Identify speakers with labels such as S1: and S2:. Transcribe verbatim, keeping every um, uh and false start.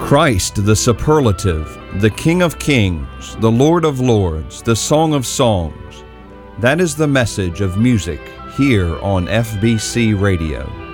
S1: Christ the superlative, the King of kings, the Lord of lords, the Song of songs. That is the message of music here on F B C Radio.